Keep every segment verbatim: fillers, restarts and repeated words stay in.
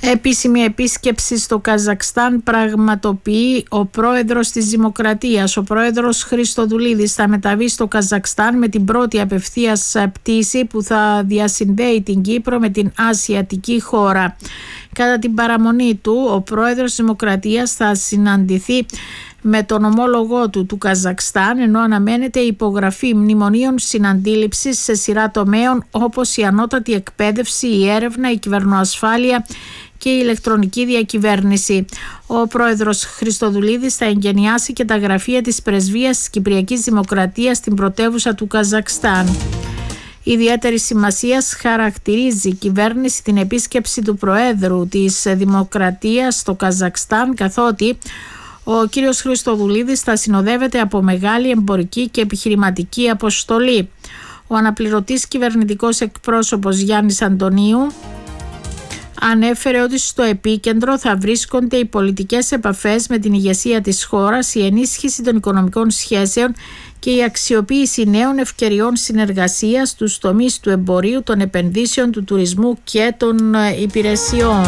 Επίσημη επίσκεψη στο Καζακστάν πραγματοποιεί ο πρόεδρος της Δημοκρατίας. Ο πρόεδρος Χριστοδουλίδης θα μεταβεί στο Καζακστάν με την πρώτη απευθείας πτήση που θα διασυνδέει την Κύπρο με την ασιατική χώρα. Κατά την παραμονή του, ο πρόεδρος της Δημοκρατίας θα συναντηθεί με τον ομόλογό του του Καζακστάν, ενώ αναμένεται η υπογραφή μνημονίων συναντήληψης σε σειρά τομέων όπως η ανώτατη εκπαίδευση, η έρευνα, η κυβερνοασφάλεια και η ηλεκτρονική διακυβέρνηση. Ο πρόεδρος Χριστοδουλίδης θα εγκαινιάσει και τα γραφεία της Πρεσβείας της Κυπριακής Δημοκρατίας στην πρωτεύουσα του Καζακστάν. Ιδιαίτερη σημασία χαρακτηρίζει η κυβέρνηση την επίσκεψη του Προέδρου της Δημοκρατίας στο Καζακστάν, καθότι ο κύριος Χριστοδουλίδης θα συνοδεύεται από μεγάλη εμπορική και επιχειρηματική αποστολή. Ο αναπληρωτής κυβερνητικός εκπρόσωπος Γιάννης Αντωνίου ανέφερε ότι στο επίκεντρο θα βρίσκονται οι πολιτικές επαφές με την ηγεσία της χώρας, η ενίσχυση των οικονομικών σχέσεων και η αξιοποίηση νέων ευκαιριών συνεργασίας στους τομείς του εμπορίου, των επενδύσεων, του τουρισμού και των υπηρεσιών.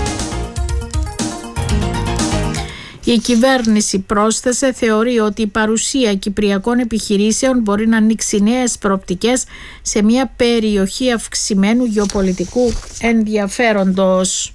Η κυβέρνηση, πρόσθεσε, θεωρεί ότι η παρουσία κυπριακών επιχειρήσεων μπορεί να ανοίξει νέες προοπτικές σε μια περιοχή αυξημένου γεωπολιτικού ενδιαφέροντος.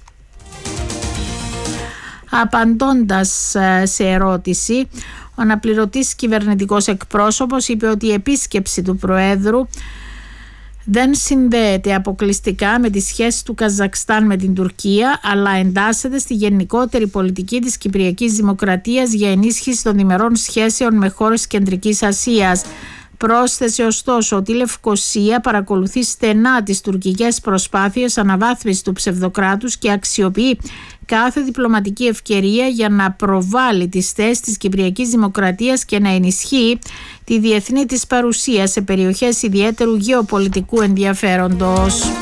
Απαντώντας σε ερώτηση, ο αναπληρωτής κυβερνητικός εκπρόσωπος είπε ότι η επίσκεψη του Προέδρου δεν συνδέεται αποκλειστικά με τη σχέση του Καζακστάν με την Τουρκία, αλλά εντάσσεται στη γενικότερη πολιτική της Κυπριακής Δημοκρατίας για ενίσχυση των διμερών σχέσεων με χώρες Κεντρικής Ασίας. Πρόσθεσε ωστόσο ότι η Λευκωσία παρακολουθεί στενά τις τουρκικές προσπάθειες αναβάθμισης του ψευδοκράτους και αξιοποιεί κάθε διπλωματική ευκαιρία για να προβάλλει τις θέσεις της Κυπριακής Δημοκρατίας και να ενισχύει τη διεθνή της παρουσία σε περιοχές ιδιαίτερου γεωπολιτικού ενδιαφέροντος.